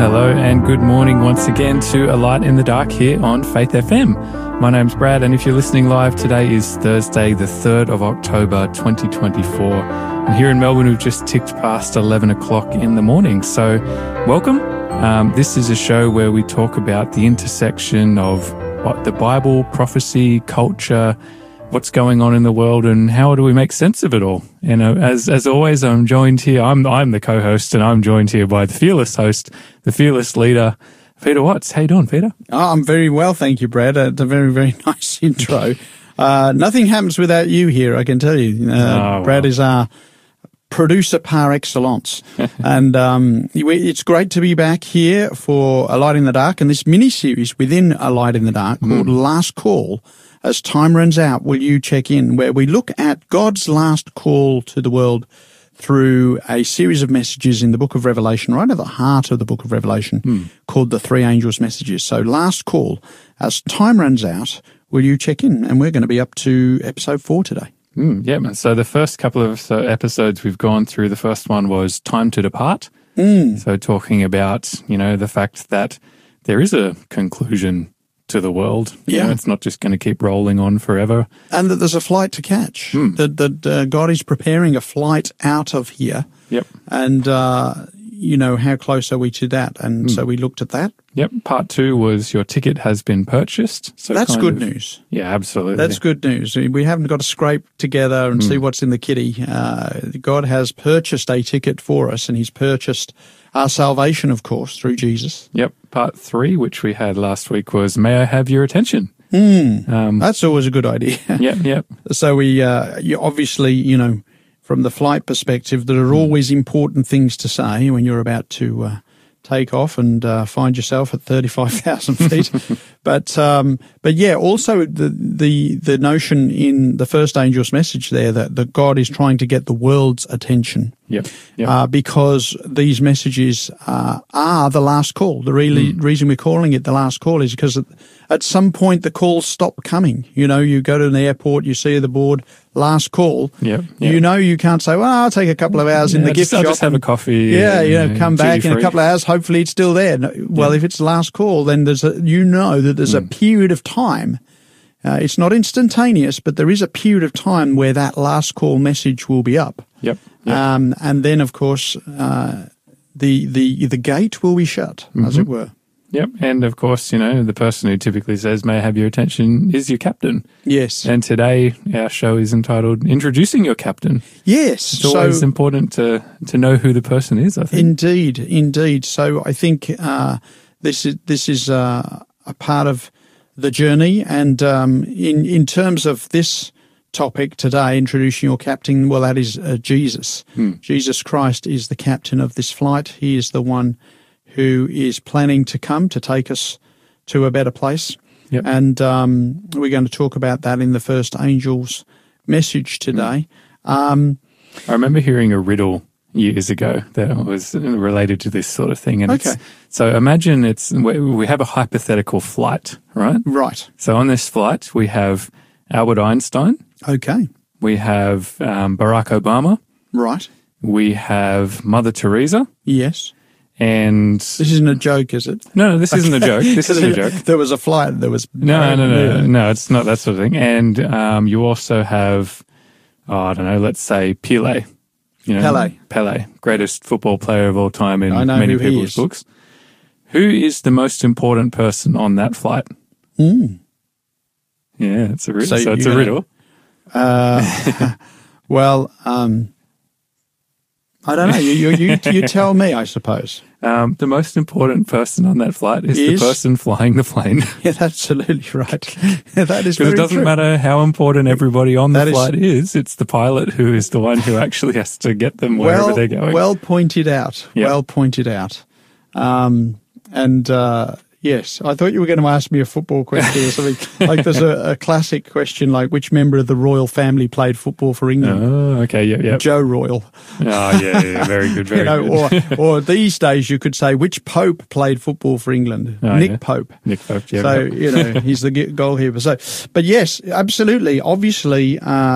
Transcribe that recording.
Hello and good morning once again to A Light in the Dark here on Faith FM. My name's Brad, and if you're listening live, today is Thursday, the 3rd of October 2024. And here in Melbourne, we've just ticked past 11 o'clock in the morning. So welcome. This is a show where we talk about the intersection of what the Bible, prophecy, culture, what's going on in the world, and how do we make sense of it all? And as always, I'm joined here. I'm the co-host, and I'm joined here by the fearless host, the fearless leader, Peter Watts. How you doing, Peter? Oh, I'm very well, thank you, Brad. It's a very, very nice intro. Nothing happens without you here, I can tell you. Brad is our producer par excellence. And it's great to be back here for A Light in the Dark, and this mini-series within A Light in the Dark called Last Call. As time runs out, will you check in, where we look at God's last call to the world through a series of messages in the book of Revelation, right at the heart of the book of Revelation, called the Three Angels' Messages. So last call. As time runs out, will you check in? And we're going to be up to episode 4 today. Yeah, man. So the first couple of episodes we've gone through, the first one was Time to Depart. So talking about, the fact that there is a conclusion to the world. It's not just going to keep rolling on forever. And that there's a flight to catch, that God is preparing a flight out of here. Yep. And, how close are we to that? And so we looked at that. Yep. Part 2 was your ticket has been purchased. So that's good news. Yeah, absolutely. That's good news. We haven't got to scrape together and see what's in the kitty. God has purchased a ticket for us, and he's purchased our salvation, of course, through Jesus. Yep. Part 3, which we had last week, was May I Have Your Attention? That's always a good idea. Yep. So we obviously, from the flight perspective, there are always important things to say when you're about to take off and find yourself at 35,000 feet. But yeah, also the notion in the first angel's message there that God is trying to get the world's attention. Yep. Because these messages are the last call. The reason we're calling it the last call is because at some point the calls stop coming. You go to an airport, you see the board, last call. Yep. You can't say, well, I'll take a couple of hours in the gift shop. I'll just have a coffee. Come back in a couple of hours. Hopefully it's still there. No, well, if it's the last call, then that there's a period of time. It's not instantaneous, but there is a period of time where that last call message will be up. Yep. And then, of course, the gate will be shut, as it were. Yep. And, of course, the person who typically says, may I have your attention, is your captain. Yes. And today our show is entitled Introducing Your Captain. Yes. It's always important to know who the person is, I think. Indeed. So I think this is a part of the journey. And in terms of this topic today, introducing your captain, well, that is Jesus. Jesus Christ is the captain of this flight. He is the one who is planning to come to take us to a better place. Yep. And we're going to talk about that in the first angel's message today. I remember hearing a riddle years ago that was related to this sort of thing. And so imagine we have a hypothetical flight, right? Right. So on this flight, we have Albert Einstein. Okay. We have Barack Obama. Right. We have Mother Teresa. Yes. And this isn't a joke, is it? No, this isn't a joke. This isn't a joke. There was a flight. There was no. It's not that sort of thing. And you also have, let's say Pelé. Pelé, greatest football player of all time in many people's books. Who is the most important person on that flight? Yeah, it's a riddle. So it's a riddle. Well, I don't know. You tell me, I suppose. The most important person on that flight is the person flying the plane. Yeah, that's absolutely right. That is because it doesn't matter how important everybody on the flight is. It's the pilot who is the one who actually has to get them wherever they're going. Well pointed out. Yep. Well pointed out. Yes, I thought you were going to ask me a football question or something. Like there's a classic question like which member of the royal family played football for England? Oh, okay, yeah. Joe Royal. Oh, yeah, very good, very good. Or these days you could say which Pope played football for England? Nick Pope. Nick Pope, yeah. So, he's the goalkeeper. So, but yes, absolutely, obviously,